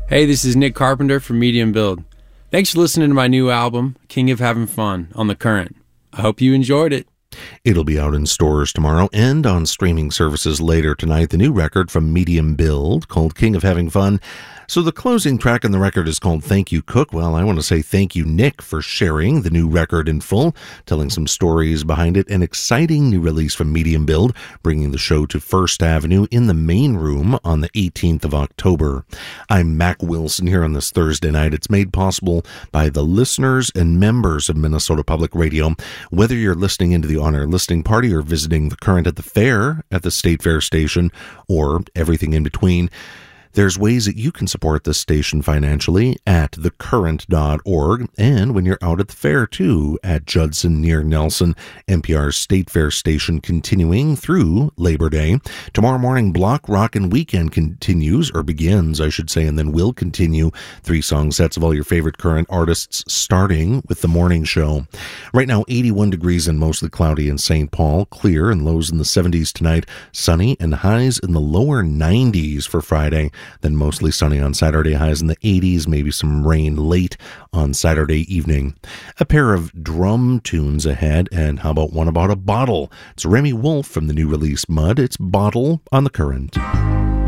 Hey, this is Nick Carpenter from Medium Build. Thanks for listening to my new album, King of Having Fun, on The Current. I hope you enjoyed it. It'll be out in stores tomorrow and on streaming services later tonight. The new record from Medium Build called King of Having Fun. So the closing track on the record is called Thank You, Cook. Well, I want to say thank you, Nick, for sharing the new record in full, telling some stories behind it. An exciting new release from Medium Build, bringing the show to First Avenue in the main room on the 18th of October. I'm Mac Wilson here on this Thursday night. It's made possible by the listeners and members of Minnesota Public Radio. Whether you're listening into the on-air listening party or visiting The Current at the fair, at the State Fair station, or everything in between, there's ways that you can support this station financially at thecurrent.org, and when you're out at the fair too, at Judson near Nelson, NPR's State Fair station, continuing through Labor Day. Tomorrow morning, Block Rockin' Weekend begins, I should say, and then will continue. 3 song sets of all your favorite current artists, starting with the morning show. Right now, 81 degrees and mostly cloudy in St. Paul, clear and lows in the 70s tonight, sunny and highs in the lower 90s for Friday. Then mostly sunny on Saturday, highs in the 80s, maybe some rain late on Saturday evening. A pair of drum tunes ahead, and how about one about a bottle? It's Remy Wolf from the new release Mud. It's Bottle on The Current.